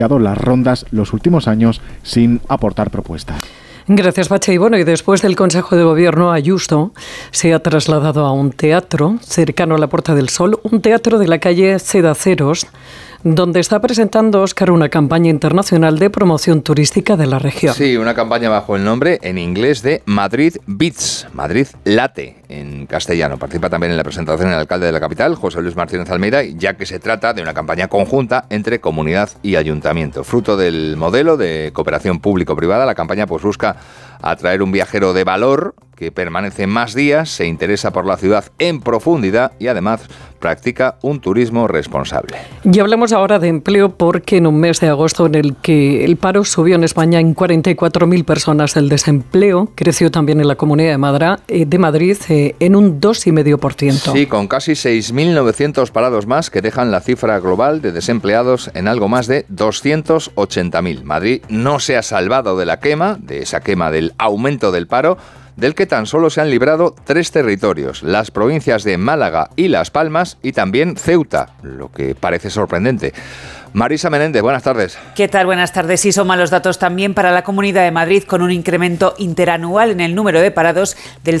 las rondas los últimos años sin aportar propuestas. Gracias, Pache. Y bueno, y después del Consejo de Gobierno, Ayuso se ha trasladado a un teatro cercano a la Puerta del Sol, un teatro de la calle Cedaceros, donde está presentando Óscar una campaña internacional de promoción turística de la región. Sí, una campaña bajo el nombre en inglés de Madrid Beats, Madrid Late en castellano. Participa también en la presentación el alcalde de la capital, José Luis Martínez Almeida, ya que se trata de una campaña conjunta entre comunidad y ayuntamiento. Fruto del modelo de cooperación público-privada, la campaña pues busca atraer un viajero de valor que permanece más días, se interesa por la ciudad en profundidad y además practica un turismo responsable. Y hablamos ahora de empleo porque en un mes de agosto en el que el paro subió en España en 44.000 personas, el desempleo creció también en la Comunidad de Madrid en un 2,5%. Sí, con casi 6.900 parados más que dejan la cifra global de desempleados en algo más de 280.000. Madrid no se ha salvado de esa quema del aumento del paro, del que tan solo se han librado 3 territorios, las provincias de Málaga y Las Palmas y también Ceuta, lo que parece sorprendente. Marisa Menéndez, buenas tardes. ¿Qué tal? Buenas tardes. Sí, son malos datos también para la Comunidad de Madrid, con un incremento interanual en el número de parados del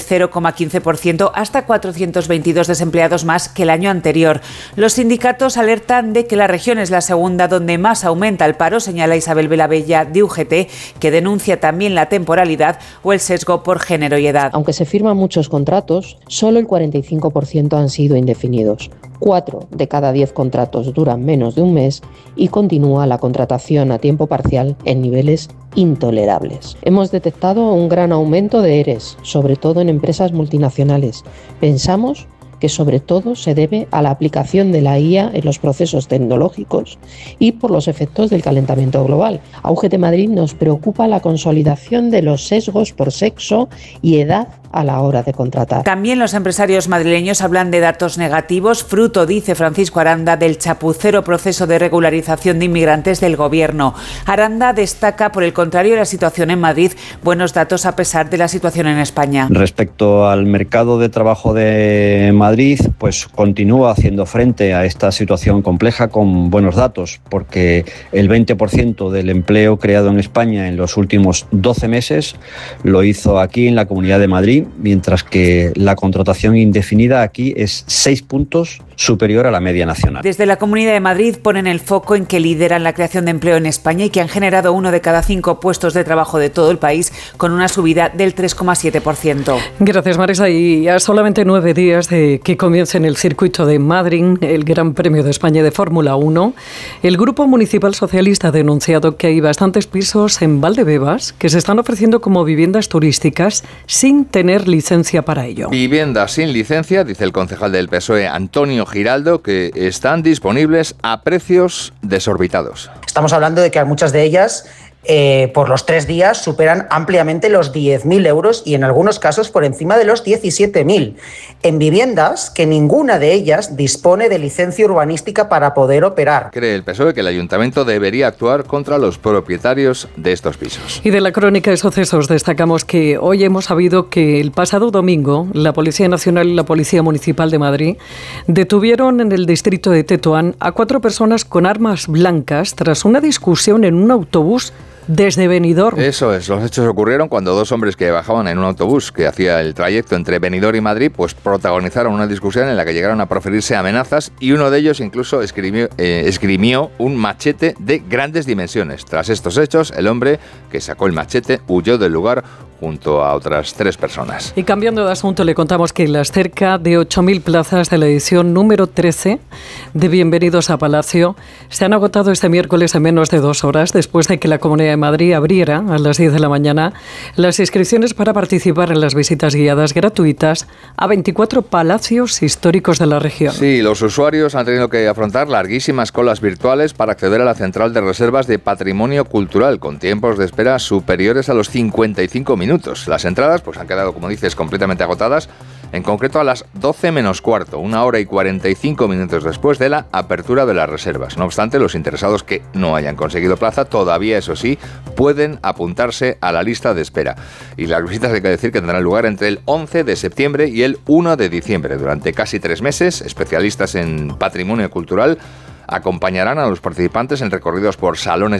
0,15% hasta 422 desempleados más que el año anterior. Los sindicatos alertan de que la región es la segunda donde más aumenta el paro, señala Isabel Velavella de UGT, que denuncia también la temporalidad o el sesgo por género y edad. Aunque se firman muchos contratos, solo el 45% han sido indefinidos. 4 de cada 10 contratos duran menos de un mes y continúa la contratación a tiempo parcial en niveles intolerables. Hemos detectado un gran aumento de ERES, sobre todo en empresas multinacionales. Pensamos que sobre todo se debe a la aplicación de la IA en los procesos tecnológicos y por los efectos del calentamiento global. A UGT Madrid nos preocupa la consolidación de los sesgos por sexo y edad a la hora de contratar. También los empresarios madrileños hablan de datos negativos, fruto, dice Francisco Aranda, del chapucero proceso de regularización de inmigrantes del Gobierno. Aranda destaca, por el contrario, la situación en Madrid, buenos datos a pesar de la situación en España. Respecto al mercado de trabajo de Madrid, pues continúa haciendo frente a esta situación compleja con buenos datos, porque el 20% del empleo creado en España en los últimos 12 meses lo hizo aquí en la Comunidad de Madrid, mientras que la contratación indefinida aquí es 6 puntos superior a la media nacional. Desde la Comunidad de Madrid ponen el foco en que lideran la creación de empleo en España y que han generado 1 de cada 5 puestos de trabajo de todo el país, con una subida del 3,7%. Gracias, Marisa. Y a solamente 9 días de que comience en el circuito de Madrid el Gran Premio de España de Fórmula 1, el Grupo Municipal Socialista ha denunciado que hay bastantes pisos en Valdebebas que se están ofreciendo como viviendas turísticas sin tener licencia para ello. Viviendas sin licencia, dice el concejal del PSOE, Antonio Giraldo, que están disponibles a precios desorbitados. Estamos hablando de que muchas de ellas por los 3 días superan ampliamente los 10.000 euros y en algunos casos por encima de los 17.000, en viviendas que ninguna de ellas dispone de licencia urbanística para poder operar. Cree el PSOE que el ayuntamiento debería actuar contra los propietarios de estos pisos. Y de la crónica de sucesos destacamos que hoy hemos sabido que el pasado domingo la Policía Nacional y la Policía Municipal de Madrid detuvieron en el distrito de Tetuán a 4 personas con armas blancas tras una discusión en un autobús desde Benidorm. Eso es, los hechos ocurrieron cuando 2 hombres que bajaban en un autobús que hacía el trayecto entre Benidorm y Madrid, pues protagonizaron una discusión en la que llegaron a proferirse amenazas y uno de ellos incluso esgrimió un machete de grandes dimensiones. Tras estos hechos, el hombre que sacó el machete huyó del lugar junto a otras 3 personas. Y cambiando de asunto, le contamos que las cerca de 8.000 plazas de la edición número 13 de Bienvenidos a Palacio se han agotado este miércoles en menos de 2 horas, después de que la Comunidad de Madrid abriera a las 10 de la mañana las inscripciones para participar en las visitas guiadas gratuitas a 24 palacios históricos de la región. Sí, los usuarios han tenido que afrontar larguísimas colas virtuales para acceder a la central de reservas de patrimonio cultural, con tiempos de espera superiores a los 55 minutos. Las entradas pues han quedado, como dices, completamente agotadas, en concreto a las 12 menos cuarto, 1 hora y 45 minutos después de la apertura de las reservas. No obstante, los interesados que no hayan conseguido plaza todavía, eso sí, pueden apuntarse a la lista de espera. Y las visitas, hay que decir, que tendrán lugar entre el 11 de septiembre y el 1 de diciembre. Durante casi 3 meses, especialistas en patrimonio cultural acompañarán a los participantes en recorridos por salones